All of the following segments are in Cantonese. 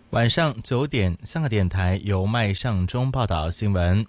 晚上9点，香港电台由麦尚中报道新闻。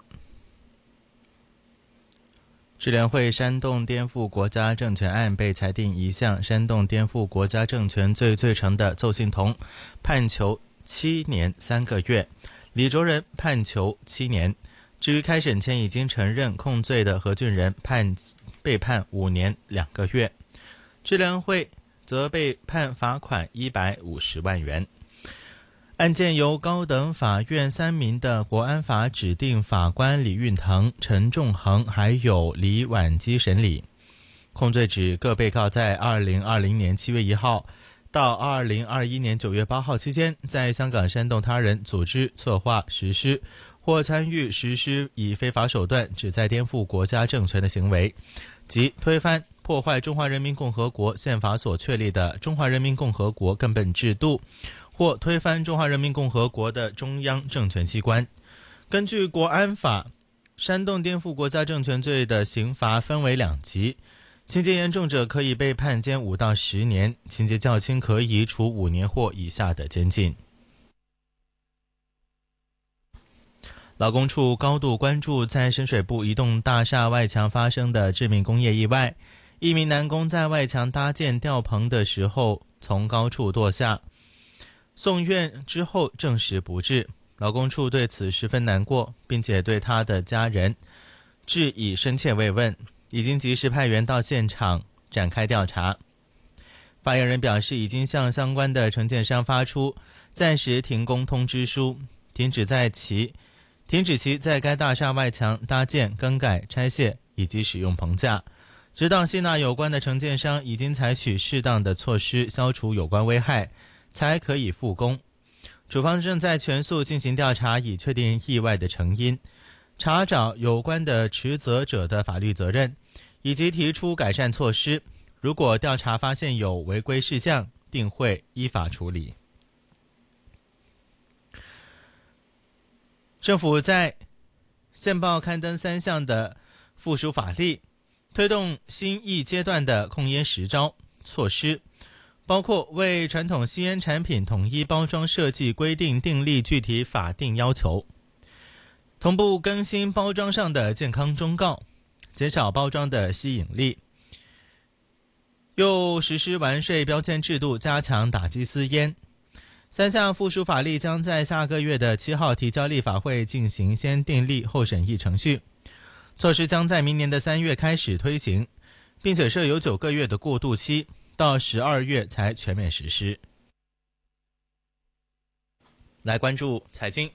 支联会煽动颠覆国家政权案被裁定一项煽动颠覆国家政权罪罪成的邹幸彤判囚7年3个月，李卓人判囚7年。至于开审前已经承认控罪的何俊仁被判5年2个月，支联会则被判罚款150万元。案件由高等法院3名的国安法指定法官李运腾、陈仲恒还有李婉基审理。控罪指各被告在2020年7月1号到2021年9月8号期间，在香港煽动他人组织、策划、实施或参与实施以非法手段旨在颠覆国家政权的行为，即推翻、破坏中华人民共和国宪法所确立的中华人民共和国根本制度，或推翻中华人民共和国的中央政权机关。根据国安法，煽动颠覆国家政权罪的刑罚分为2级，情节严重者可以被判监5到10年，情节较轻可以处5年或以下的监禁。劳工处高度关注在深水埗一栋大厦外墙发生的致命工业意外，一名男工在外墙搭建吊棚的时候从高处堕下，送院之后证实不治。劳工处对此十分难过，并且对他的家人致以深切慰问，已经及时派员到现场展开调查。发言人表示，已经向相关的承建商发出暂时停工通知书，停止其在该大厦外墙搭建、更改、拆卸以及使用棚架，直到吸纳有关的承建商已经采取适当的措施消除有关危害，才可以复工。处方正在全速进行调查，以确定意外的成因，查找有关的持责者的法律责任，以及提出改善措施。如果调查发现有违规事项，定会依法处理。政府在宪报刊登3项的附属法例，推动新一阶段的控烟10招措施，包括为传统吸烟产品统一包装设计规定订立具体法定要求，同步更新包装上的健康忠告，减少包装的吸引力，又实施完税标签制度，加强打击私烟。3项附属法例将在下个月的7号提交立法会进行先订立后审议程序，措施将在明年的3月开始推行，并且设有9个月的过渡期，到12月才全面实施。来关注财经。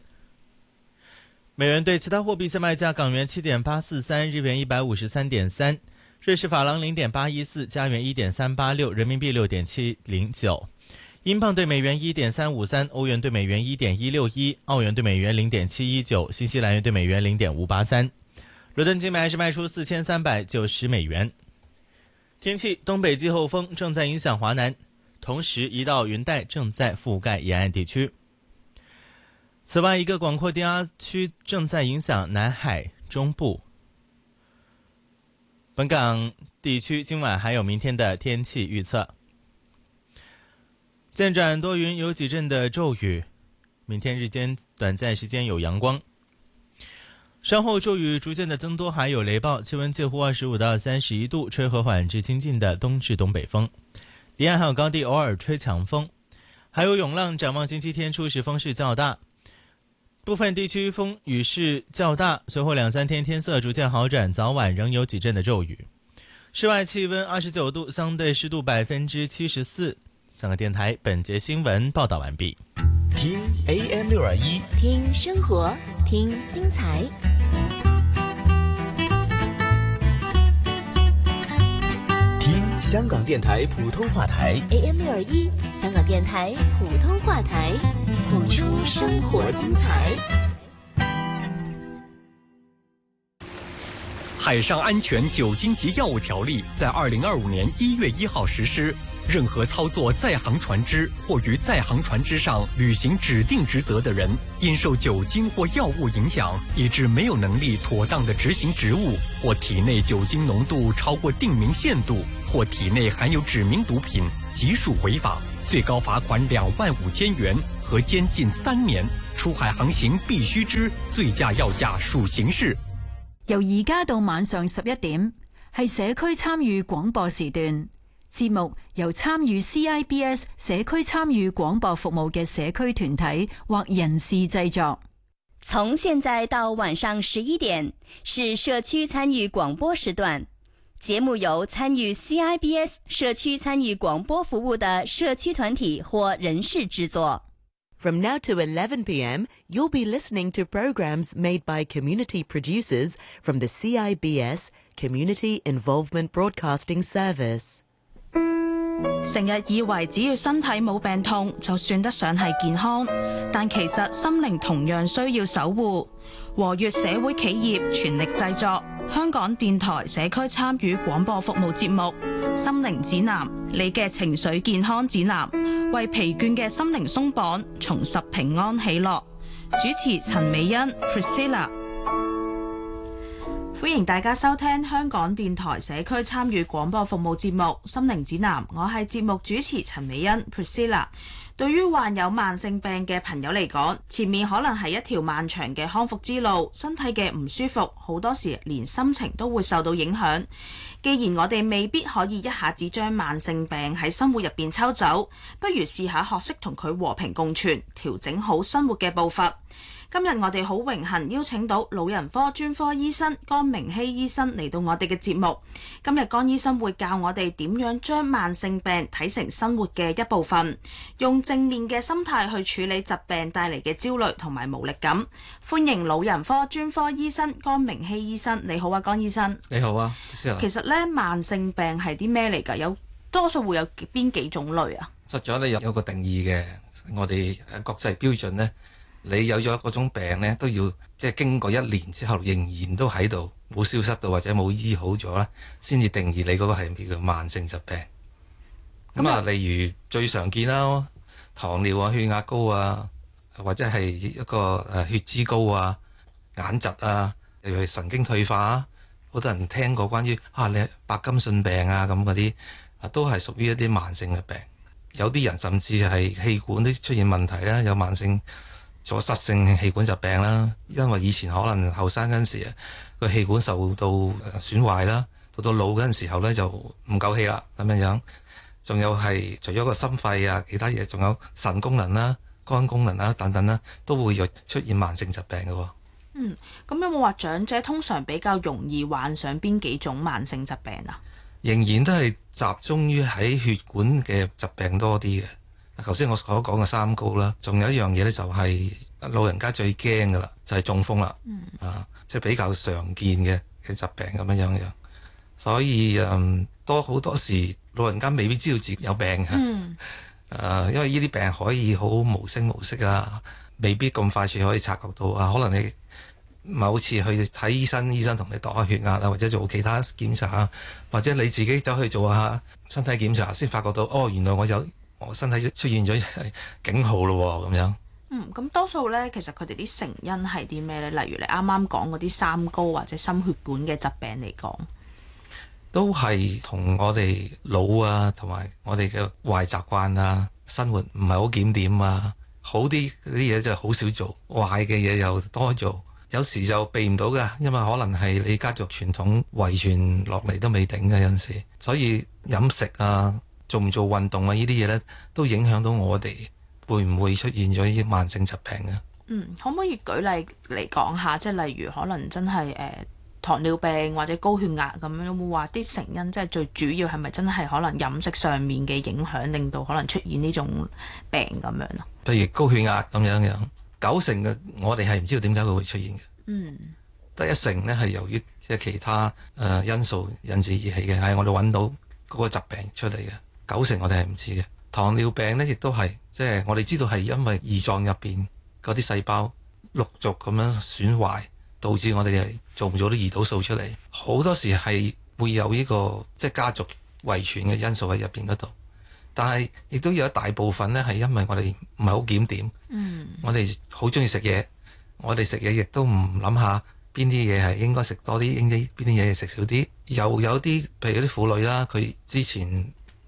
美元对其他货币现卖价：港元7.843，日元153.3，瑞士法郎0.814，加元1.386，人民币6.709。英镑对美元1.353，欧元对美元1.161，澳元对美元0.719，新西兰元对美元0.583。伦敦金买是卖出4390美元。天气，东北季候风正在影响华南，同时一道云带正在覆盖沿岸地区。此外，一个广阔低压区正在影响南海中部。本港地区今晚还有明天的天气预测。渐转多云，有几阵的骤雨，明天日间短暂时间有阳光，稍后骤雨逐渐的增多，还有雷暴，气温介乎25到31度，吹和缓至清劲的东至东北风，离岸还有高地偶尔吹强风，还有涌浪。展望星期天初时风势较大，部分地区风雨势较大，随后2-3天天色逐渐好转，早晚仍有几阵的骤雨。室外气温29度，相对湿度74%。香港电台本节新闻报道完毕。 听 AM621， 听生活，听精彩。 听香港电台普通话台 AM621，香港电台普通话台，谱出生活精彩。 海上安全酒精及药物条例在2025年1月1号实施，任何操作在航船只或于在航船只上履行指定职责的人，因受酒精或药物影响，以致没有能力妥当地执行职务，或体内酒精浓度超过定明限度，或体内含有指明毒品，即属违法。 最高罚款25000元和监禁3年。出海航行必须知，醉駕藥駕屬刑事。 由而家到晚上11點，係社區參與廣播時段。節目由參與 CIBS 社區參與廣播服務嘅社區團體或人士製作。 從現在到晚上11點是社區參與廣播時段。節目由參與 CIBS 社區參與廣播服務的社區團體或人士製作。 From now to 11 p.m., you'll be listening to programs made by community producers from the CIBS Community Involvement Broadcasting Service. 成日以為只要身體冇病痛就算得上係健康，但其實心靈同樣需要守護。和悅社會企業全力製作香港電台社區參與廣播服務節目《心靈指南》，你嘅情緒健康指南，為疲倦嘅心靈鬆綁，重拾平安喜樂。主持陳美欣 Priscilla。歡迎大家收聽香港電台社區參與廣播服務節目《心靈指南》，我係節目主持陳美欣 Priscilla。對於患有慢性病嘅朋友嚟講，前面可能係一條漫長嘅康復之路，身體嘅唔舒服，好多時連心情都會受到影響。既然我哋未必可以一下子將慢性病喺生活入邊抽走，不如試下學識同佢和平共存，調整好生活嘅步伐。今日我哋好榮幸邀請到老人科專科醫生江明希醫生嚟到我哋嘅節目。今日江醫生會教我哋點樣將慢性病睇成生活嘅一部分，用正面嘅心態去處理疾病帶嚟嘅焦慮同埋無力感。歡迎老人科專科醫生江明希醫生。你好啊，江醫生。 你好啊。 其實咧，慢性病係啲咩嚟㗎？有多數會有邊幾種類啊？ 實在咧有個定義嘅，我哋國際標準咧，你有咗嗰種病咧，都要即係經過1年之後，仍然都喺度，冇消失到或者冇醫好咗咧，先至定義你嗰個係叫慢性疾病。咁啊，例如最常見啦，糖尿啊、血壓高啊，或者係一個血脂高啊、眼疾啊，例如神經退化啊，好多人聽過關於你白金遜病啊咁嗰啲，都係屬於一啲慢性嘅病。有啲人甚至係氣管都出現問題啦，有慢性阻塞性氣管疾病啦，因為以前可能後生嗰陣時個氣管受到損壞啦，到老嗰陣時候咧就唔夠氣啦咁樣。仲有係除咗個心肺啊，其他嘢仲有腎功能啦、肝功能啦等等啦，都會有出現慢性疾病嘅喎。 咁有冇話長者通常比較容易患上邊幾種慢性疾病啊？ 仍然都係集中於喺血管嘅疾病多啲嘅。頭先我所講嘅三高啦，仲有一樣嘢咧，就係老人家最驚噶啦，就係中風啦。即係比較常見嘅疾病咁樣。所以好多時老人家未必知道自己有病嘅。因為呢啲病可以好無聲無息啊，未必咁快脆可以察覺到啊。可能你某次去睇醫生，醫生同你度下血壓啊，或者做其他檢查啊，或者你自己走去做下身體檢查，先發覺到原來我身體出現咗警號咯咁樣。 咁多數咧，其實佢哋啲成因係啲咩咧？例如你啱啱講嗰啲三高或者心血管嘅疾病嚟講， 都係同我哋老啊，同埋我哋嘅壞習慣啊，生活唔係好檢點啊，好啲嗰啲嘢就好少做，壞嘅嘢又多做，有時就避唔到㗎，因為可能係你家族傳統遺傳落嚟都未定嘅有陣時，所以飲食啊，做唔做運動啊，呢啲嘢咧都影響到我哋會唔會出現咗呢啲慢性疾病啊？ 可唔可以舉例嚟講下？即係例如可能真係糖尿病或者高血壓咁樣，有冇話啲成因？即係最主要係咪真係可能飲食上面嘅影響，令到可能出現呢種病咁樣啊？ 譬如高血壓咁樣，90%嘅我哋係唔知道點解佢會出現嘅。得1%咧係由於即係其他因素引致而起嘅，係我哋揾到嗰個疾病出嚟嘅。90%我哋係唔知嘅。糖尿病咧亦都係，即係我哋知道係因為胰臟入邊嗰啲細胞陸續咁樣損壞，導致我哋係做唔到啲胰島素出嚟。好多時係會有呢個即係家族遺傳嘅因素喺入邊嗰度，但係亦都有一大部分咧係因為我哋唔係好檢點。我哋好中意食嘢，我哋食嘢亦都唔諗下邊啲嘢係應該食多啲，邊啲嘢食少啲。又有啲譬如啲婦女啦，佢之前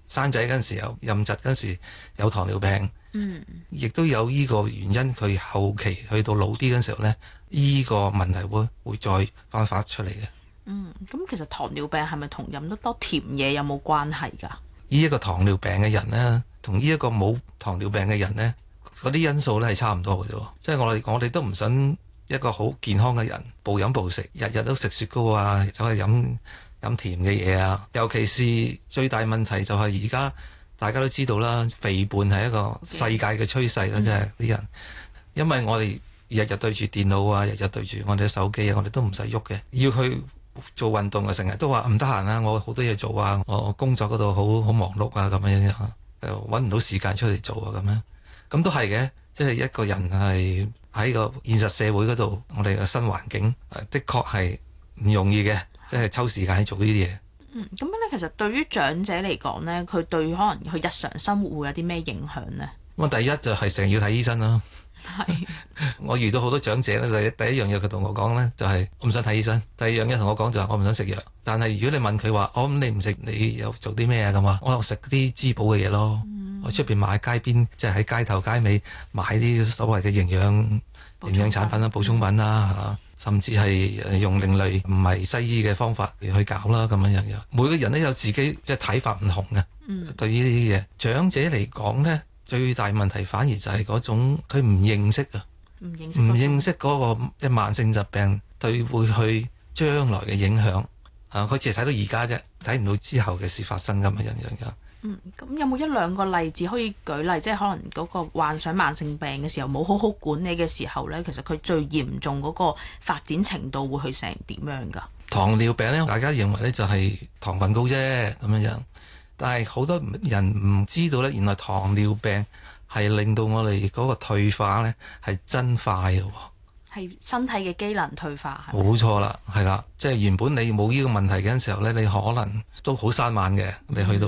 生仔嗰陣時有妊娠嗰陣時有糖尿病，亦都有呢個原因。佢後期去到老啲嗰陣時候呢，呢個問題會再翻發出嚟嘅。 咁其實糖尿病係咪同飲得多甜嘢有冇關係㗎？ 呢一個糖尿病嘅人呢，同呢一個冇糖尿病嘅人呢，嗰啲因素呢係差唔多嘅啫。即係我哋都唔想一個好健康嘅人暴飲暴食，日日都食雪糕啊，走去飲甜嘅嘢啊。尤其是最大問題就係而家大家都知道啦，肥胖係一個世界嘅趨勢啦，即係啲人，因為我哋日日對住電腦啊，日日對住我哋嘅手機啊，我哋都唔使喐嘅，要去做運動啊，成日都話唔得閒啊，我好多嘢做啊，我工作嗰度好忙碌啊，咁樣揾唔到時間出嚟做啊，咁樣咁都係嘅，即係一個人係喺個現實社會嗰度，我哋嘅新環境的確係唔容易嘅，即係抽時間去做呢啲嘢。 咁樣咧，其實對於長者嚟講呢，佢對可能佢日常生活會有啲咩影響呢？ 咁第一就係成日要睇醫生啦。 係， 我遇到好多長者咧，第一樣嘢佢同我講咧，就係我唔想睇醫生；第二樣嘢同我講就係我唔想食藥。但係如果你問佢話，咁你唔食，你又做啲咩啊？咁啊，我又食啲滋補嘅嘢咯。我出邊買街邊，即係喺街頭街尾買啲所謂嘅營養產品啦、補充品啦，甚至係用另類唔係西醫嘅方法去搞啦，咁樣樣。每個人都有自己即係睇法唔同嘅。對於呢啲嘢，長者嚟講咧，最大問題反而就係嗰種佢唔認識啊，唔認識嗰個即係慢性疾病對會去將來嘅影響啊！佢淨係睇到而家啫，睇唔到之後嘅事發生咁樣樣。 咁有冇一兩個例子可以舉例？即係可能嗰個患上慢性病嘅時候冇好好管理嘅時候呢，其實佢最嚴重嗰個發展程度會去成點樣㗎？ 糖尿病呢，大家認為呢就係糖分高啫咁樣樣，但係好多人唔知道呢，原來糖尿病係令到我哋嗰個退化呢係真快嘅喎。係身體嘅機能退化，係冇錯啦，係啦，即係原本你冇呢個問題嘅時候呢，你可能都好生猛嘅，你去到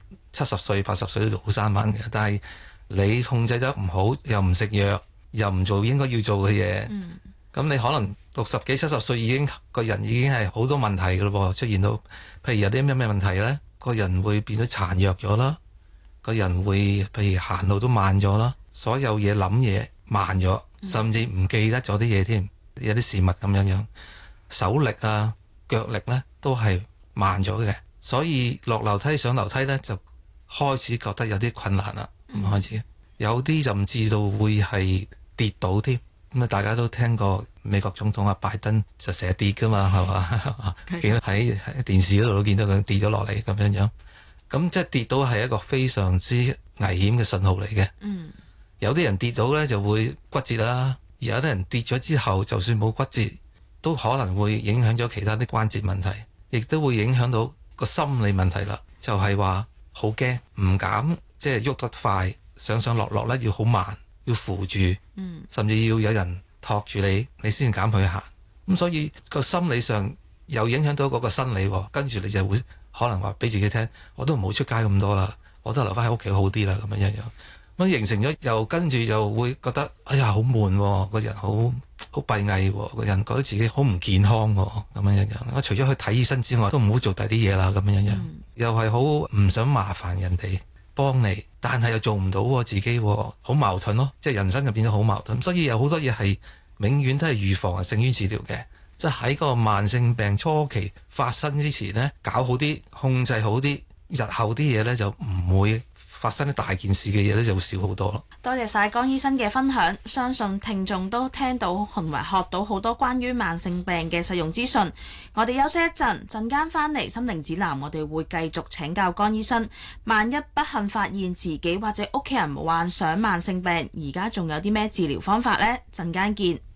70歲、80歲都好生猛嘅，但係你控制得唔好，又唔食藥，又唔做應該要做嘅嘢，咁你可能60幾、70歲已經個人已經係好多問題嘅咯喎，出現到譬如有啲咩問題呢？個人會變咗殘弱咗啦，個人會譬如行路都慢咗啦，所有嘢諗嘢慢咗，甚至唔記得咗啲嘢添，有啲事物咁樣樣，手力啊、腳力呢都係慢咗嘅，所以落樓梯上樓梯呢就開始覺得有啲困難啦，開始有啲甚至到會係跌倒添。咁啊，大家都聽過美國總統拜登就成日跌噶嘛，係嘛？見到喺電視嗰度都見到佢跌咗落嚟咁樣樣。咁即係跌倒係一個非常之危險嘅信號嚟嘅。有啲人跌倒呢就會骨折啦，而有啲人跌咗之後，就算冇骨折，都可能會影響咗其他啲關節問題，亦都會影響到個心理問題啦。就係話好驚，唔敢即係喐得快，上落落呢要好慢。要扶住，甚至要有人托住你，你先敢去行。咁所以個心理上又影響到嗰個生理，跟住你就會可能話俾自己聽，我都唔好出街咁多啦，我都留翻喺屋企好啲啦，咁樣樣。咁形成咗，又跟住就會覺得，哎呀好悶，個人好閉翳，個人覺得自己好唔健康，咁樣樣。我除咗去睇醫生之外，都唔好做第啲嘢啦，咁樣樣。又係好唔想麻煩人哋幫你，但係又做唔到自己，好矛盾咯。即係人生就變咗好矛盾，所以有好多嘢係永遠都係預防係勝於治療嘅。即係喺個慢性病初期發生之前呢，搞好啲，控制好啲，日後啲嘢呢就唔會發生啲大件事嘅嘢呢就會少好多咯。 多謝晒江醫生嘅分享，相信聽眾都聽到同埋學到好多關於慢性病嘅實用資訊。我哋休息一陣，陣間翻嚟心靈指南，我哋會繼續請教江醫生。萬一不幸發現自己或者屋企人患上慢性病，而家仲有啲咩治療方法呢？陣間見。